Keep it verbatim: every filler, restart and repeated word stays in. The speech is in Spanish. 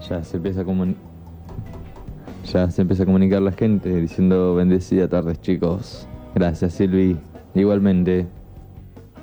Ya se empieza a comuni- ya se empieza a comunicar la gente diciendo bendecida tardes, chicos. Gracias, Silvi. Igualmente.